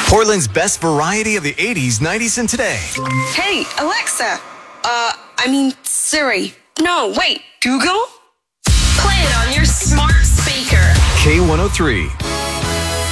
Portland's best variety of the 80s, 90s, and today. Hey, Alexa. Siri. No, wait, Google? Play it on your smart speaker. K103.